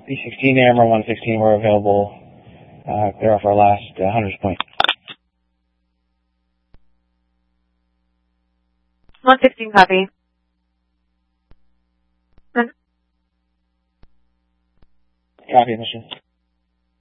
B16 AMR 116, we're available. Clear off our last 100 point. 116, copy. Copy, mission.